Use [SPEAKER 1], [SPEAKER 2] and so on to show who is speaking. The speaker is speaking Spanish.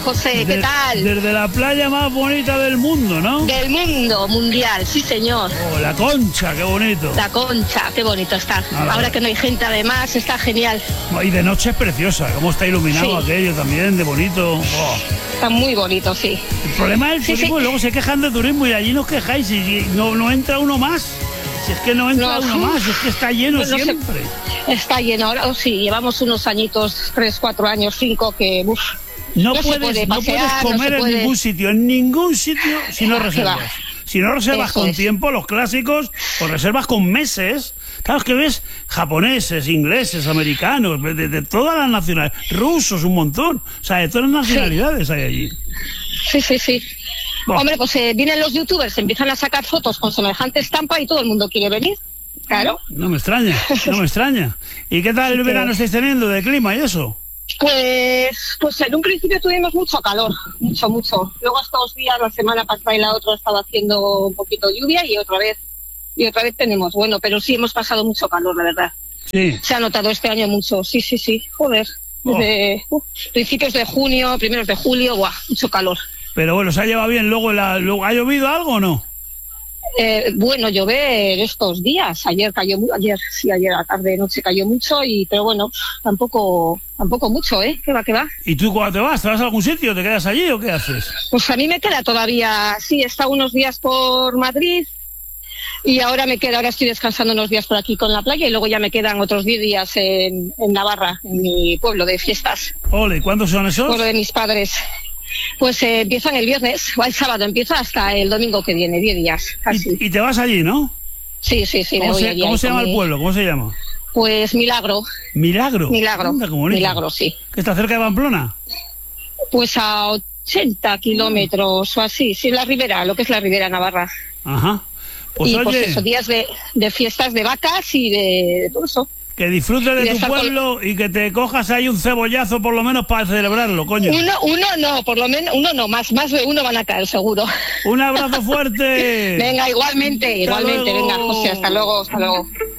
[SPEAKER 1] José, ¿qué tal?
[SPEAKER 2] Desde la playa más bonita del mundo, ¿no?
[SPEAKER 1] Del mundo mundial, sí señor.
[SPEAKER 2] Oh, La Concha, qué bonito.
[SPEAKER 1] La Concha, qué bonito está. Ahora que no hay gente además, está genial.
[SPEAKER 2] Y de noche es preciosa, cómo está iluminado aquello también, de bonito. Oh.
[SPEAKER 1] Está muy bonito, sí.
[SPEAKER 2] El problema es el turismo, y luego se quejan de turismo y allí nos quejáis y no entra uno más. Si es que no entra uno más, es que está lleno siempre.
[SPEAKER 1] Está lleno, ahora sí, llevamos unos añitos, 3, 4 años, 5, que
[SPEAKER 2] no puedes comer en ningún sitio si no reservas. Si no reservas con tiempo, los clásicos, o reservas con meses. Claro, es que ves japoneses, ingleses, americanos, de todas las nacionalidades, rusos un montón, o sea, de todas las nacionalidades hay allí.
[SPEAKER 1] Sí. Bueno. Hombre, pues vienen los youtubers, empiezan a sacar fotos con semejante estampa y todo el mundo quiere venir, claro.
[SPEAKER 2] No me extraña. ¿Y qué tal el verano estáis teniendo de clima y eso?
[SPEAKER 1] Pues en un principio tuvimos mucho calor, mucho. Luego estos días, la semana pasada y la otra, estaba haciendo un poquito de lluvia y otra vez tenemos, bueno, pero sí hemos pasado mucho calor, la verdad.
[SPEAKER 2] Sí.
[SPEAKER 1] Se ha notado este año mucho, sí, joder. Desde principios de junio, primeros de julio, mucho calor.
[SPEAKER 2] Pero bueno, ¿se ha llevado bien? ¿Luego ha llovido algo o no?
[SPEAKER 1] Bueno, llover estos días. Ayer a la tarde, noche cayó mucho, pero bueno, tampoco mucho, ¿eh? ¿Qué va?
[SPEAKER 2] ¿Y tú cuando te vas? ¿Te vas a algún sitio? ¿Te quedas allí o qué haces?
[SPEAKER 1] Pues a mí me queda todavía, sí, he estado unos días por Madrid y ahora estoy descansando unos días por aquí con la playa y luego ya me quedan otros 10 días en Navarra, en mi pueblo de fiestas.
[SPEAKER 2] Ole, ¿cuándo son esos?
[SPEAKER 1] Pueblo de mis padres. Pues empiezan el viernes, o el sábado empieza hasta el domingo que viene, 10 días, casi.
[SPEAKER 2] ¿Y te vas allí, no?
[SPEAKER 1] Sí, me voy allí.
[SPEAKER 2] ¿Cómo se llama el pueblo? ¿Cómo se llama?
[SPEAKER 1] Pues Milagro.
[SPEAKER 2] ¿Milagro?
[SPEAKER 1] Anda, Milagro, sí.
[SPEAKER 2] ¿Que está cerca de Pamplona?
[SPEAKER 1] Pues a 80 kilómetros o así, sí, lo que es la Ribera Navarra.
[SPEAKER 2] Ajá. Pues
[SPEAKER 1] y
[SPEAKER 2] oye,
[SPEAKER 1] pues eso, días de fiestas de vacas y de todo eso.
[SPEAKER 2] Que disfrutes de tu pueblo y que te cojas ahí un cebollazo por lo menos para celebrarlo, coño.
[SPEAKER 1] Uno no, por lo menos uno no, más de uno van a caer, seguro.
[SPEAKER 2] Un abrazo fuerte.
[SPEAKER 1] Venga, igualmente, venga, José, hasta luego.